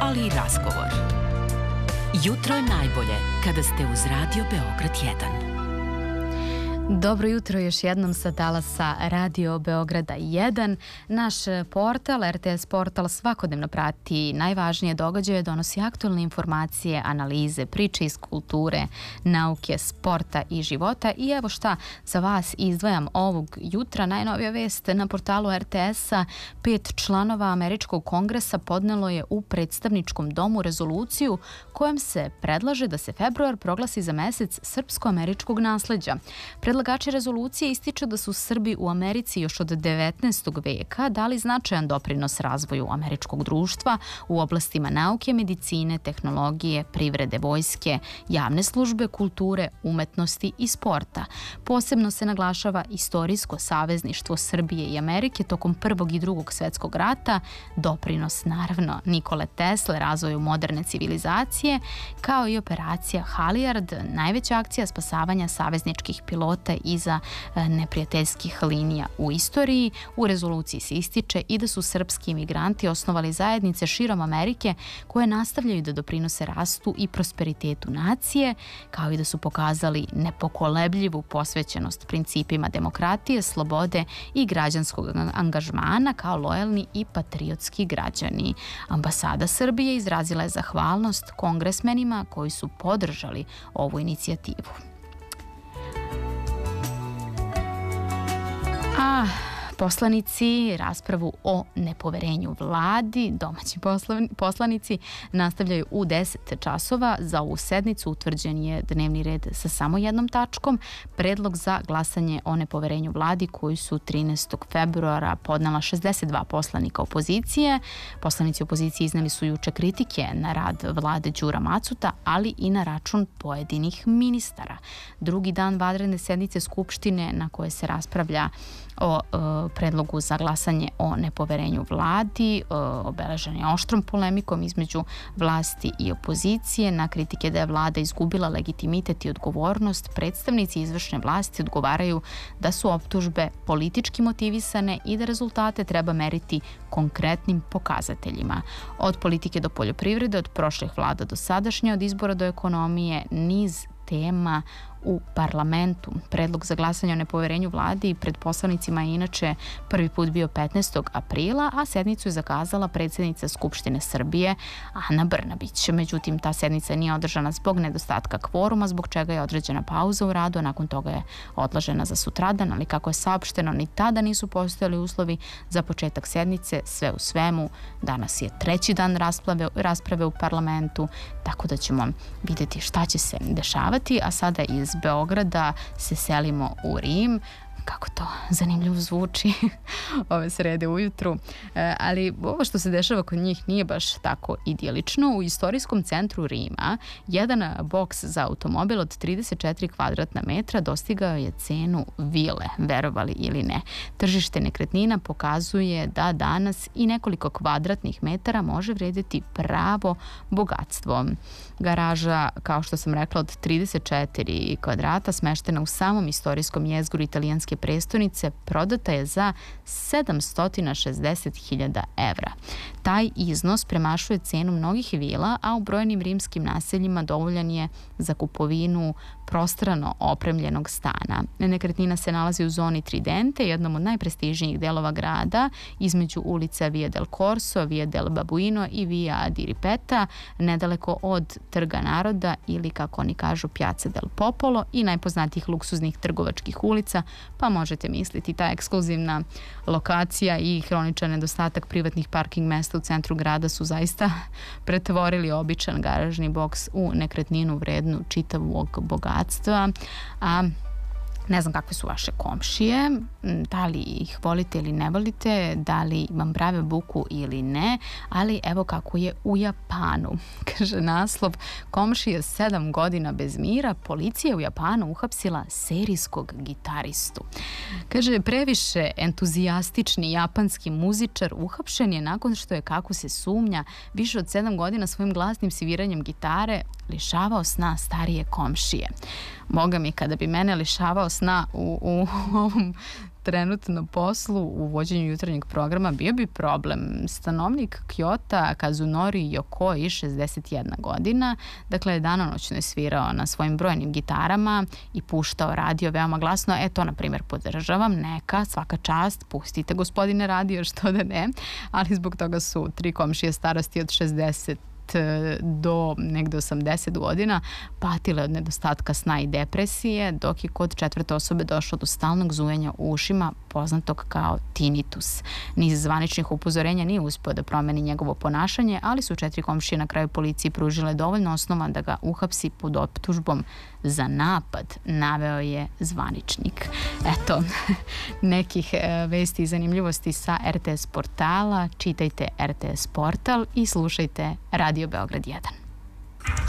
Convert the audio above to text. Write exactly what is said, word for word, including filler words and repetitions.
ali i razgovor. Jutro je najbolje kada ste uz Radio Beograd jedan. Dobro jutro još jednom sa talasa Radio Beograda jedan. Naš portal, R T S portal, svakodnevno prati najvažnije događaje, donosi aktualne informacije, analize, priče iz kulture, nauke, sporta i života. I evo šta za vas izdvajam ovog jutra. Najnovija vest na portalu R T S-a. Pet članova Američkog kongresa podnelo je u predstavničkom domu rezoluciju kojom se predlaže da se februar proglasi za mesec srpsko-američkog nasleđa. Predlagači rezolucije ističu da su Srbi u Americi još od devetnaestog veka dali značajan doprinos razvoju američkog društva u oblastima nauke, medicine, tehnologije, privrede, vojske, javne službe, kulture, umetnosti i sporta. Posebno se naglašava istorijsko savezništvo Srbije i Amerike tokom Prvog i Drugog svetskog rata, doprinos naravno Nikole Tesle razvoju moderne civilizacije, kao i operacija Halijard, najveća akcija spasavanja savezničkih pilota iza neprijateljskih linija u istoriji. U rezoluciji se ističe i da su srpski imigranti osnovali zajednice širom Amerike koje nastavljaju da doprinose rastu i prosperitetu nacije, kao i da su pokazali nepokolebljivu posvećenost principima demokratije, slobode i građanskog angažmana kao lojalni i patriotski građani. Ambasada Srbije izrazila je zahvalnost kongresmenima koji su podržali ovu inicijativu. A poslanici raspravu o nepoverenju vladi, domaći poslanici, nastavljaju u deset časova. Za ovu sednicu utvrđen je dnevni red sa samo jednom tačkom, predlog za glasanje o nepoverenju vladi koji su trinaestog februara podnela šezdeset dva poslanika opozicije. Poslanici opozicije izneli su juče kritike na rad vlade Đura Macuta, ali i na račun pojedinih ministara. Drugi dan vanredne sednice Skupštine na koje se raspravlja o e, predlogu za glasanje o nepoverenju vladi e, obeležen je oštrom polemikom između vlasti i opozicije. Na kritike da je vlada izgubila legitimitet i odgovornost, predstavnici izvršne vlasti odgovaraju da su optužbe politički motivisane i da rezultate treba meriti konkretnim pokazateljima. Od politike do poljoprivrede, od prošlih vlada do sadašnje, od izbora do ekonomije, niz tema u parlamentu. Predlog za glasanje o nepoverenju vladi pred poslanicima je inače prvi put bio petnaestog aprila, a sednicu je zakazala predsjednica Skupštine Srbije Ana Brnabić. Međutim, ta sednica nije održana zbog nedostatka kvoruma, zbog čega je određena pauza u radu, a nakon toga je odložena za sutradan, ali kako je saopšteno, ni tada nisu postojali uslovi za početak sednice. Sve u svemu, danas je treći dan rasprave, rasprave u parlamentu, tako da ćemo vidjeti šta će se dešavati, a sada iz Beograda se selimo u Rim. Kako to zanimljivo zvuči ove srede ujutru. E, ali ovo što se dešava kod njih nije baš tako idilično. U istorijskom centru Rima jedan boks za automobil od trideset četiri kvadratna metra dostigao je cenu vile, verovali ili ne. Tržište nekretnina pokazuje da danas i nekoliko kvadratnih metara može vrijediti pravo bogatstvo. Garaža, kao što sam rekla, od trideset četiri kvadrata, smeštena u samom istorijskom jezgru italijanske prestonice, prodata je za sedamsto šezdeset hiljada evra. Taj iznos premašuje cenu mnogih vila, a u brojnim rimskim naseljima dovoljan je za kupovinu prostrano opremljenog stana. Nekretnina se nalazi u zoni Tridente, jednom od najprestižnijih delova grada, između ulica Via del Corso, Via del Babuino i Via di Ripetta, nedaleko od Trga naroda ili, kako oni kažu, Piazza del Popolo i najpoznatijih luksuznih trgovačkih ulica, pa možete misliti, ta ekskluzivna lokacija i hroničan nedostatak privatnih parking mesta u centru grada su zaista pretvorili običan garažni boks u nekretninu vrednu čitavog bogatstva. A ne znam kakve su vaše komšije, da li ih volite ili ne volite, da li vam prave buku ili ne, ali evo kako je u Japanu. Kaže naslov: komšije sedam godina bez mira, policija u Japanu uhapsila serijskog gitaristu. Kaže, previše entuzijastični japanski muzičar uhapšen je nakon što je, kako se sumnja, više od sedam godina svojim glasnim sviranjem gitare lišavao sna starije komšije. Boga mi, kada bi mene lišavao sna u, u ovom trenutno poslu u vođenju jutarnjeg programa bio bi problem. Stanovnik Kyoto Kazunori Yokoi, šezdeset jedna godina, dakle danonoćno je svirao na svojim brojnim gitarama i puštao radio veoma glasno. E to, na primjer, podržavam, neka, svaka čast, pustite gospodine radio, što da ne, ali zbog toga su tri komšije starosti od šezdeset do negde osamdeset godina patile od nedostatka sna i depresije, dok je kod četvrte osobe došlo do stalnog zujanja u ušima, poznatog kao tinnitus. Niz zvaničnih upozorenja nije uspeo da promeni njegovo ponašanje, ali su četiri komšije na kraju policiji pružile dovoljno osnova da ga uhapsi pod optužbom za napad, naveo je zvaničnik. Eto, nekih vesti i zanimljivosti sa er te es portala. Čitajte er te es portal i slušajte Radio Beograd jedan.